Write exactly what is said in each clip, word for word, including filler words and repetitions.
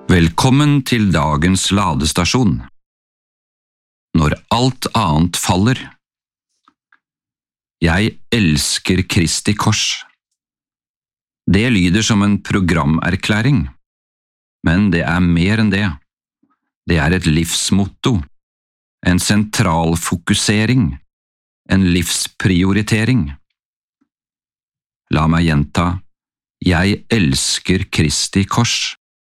Velkommen til dagens ladestasjon. Når alt annet faller. Jeg elsker Kristi kors. Det lyder som en programerklæring, men det er mer enn det. Det er et livsmotto, en sentral fokusering, en livsprioritering. La meg gjenta, jeg elsker Kristi kors.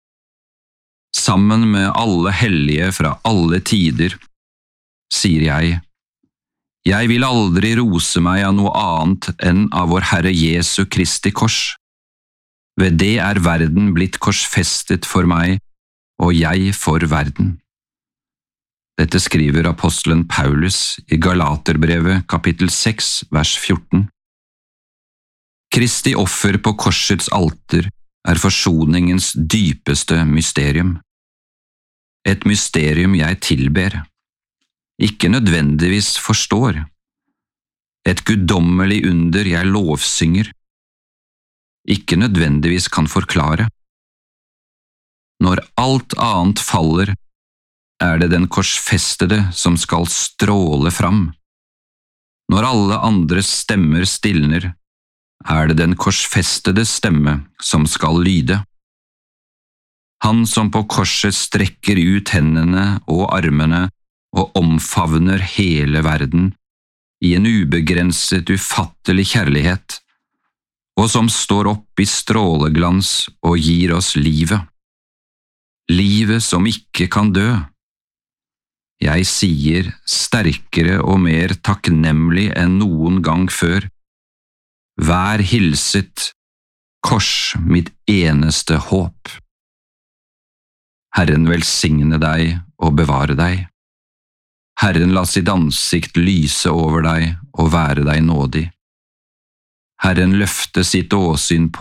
Sammen med alle hellige fra alle tider, sier jeg, jeg vil aldri rose meg av noe annet enn av vår Herre Jesu Kristi kors. Ved det er verden blitt korsfestet for meg, og jeg for verden. Dette skriver apostelen Paulus i Galaterbrevet kapittel seks, vers fjorten. Kristi offer på korsets alter er forsoningens dypeste mysterium. Et mysterium jeg tilber, ikke nødvendigvis forstår. Et guddommelig under jeg lovsynger, ikke nødvendigvis kan forklare. Når alt annet faller, er det den korsfestede som skal stråle fram. Når alle andres stemmer stilner, er det den korsfestede stemme som skal lyde. Han som på korset strekker ut hendene og armene og omfavner hele verden i en ubegrenset, ufattelig kjærlighet, og som står opp i stråleglans og gir oss livet. Livet som ikke kan dø. Jeg sier sterkere og mer takknemlig enn noen gang før, vær hilset, kors mitt eneste håp. Herren velsigne deg og bevare deg. Herren la sitt ansikt lyse over deg og være deg nådig. Herren løfte sitt åsyn på